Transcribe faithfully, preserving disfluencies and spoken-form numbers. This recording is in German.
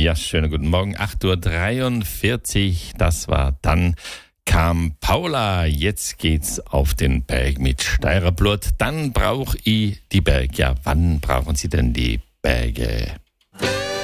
Ja, schönen guten Morgen. acht Uhr dreiundvierzig, das war dann kam Paula. Jetzt geht's auf den Berg mit Steirer Blut. Dann brauche ich die Berge. Ja, wann brauchen Sie denn die Berge?